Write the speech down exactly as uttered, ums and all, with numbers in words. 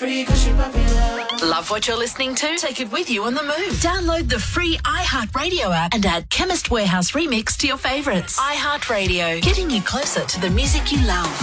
free cause you're popular. Love what you're listening to? Take it with you on the move. Download the free iHeartRadio app and add Chemist Warehouse Remix to your favourites. iHeartRadio, getting you closer to the music you love.